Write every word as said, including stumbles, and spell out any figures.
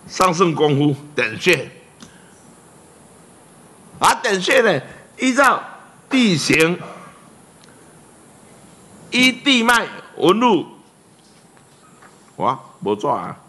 上乘功夫点穴，啊，点穴呢，依照地形、依地脉纹路，哇，无错啊。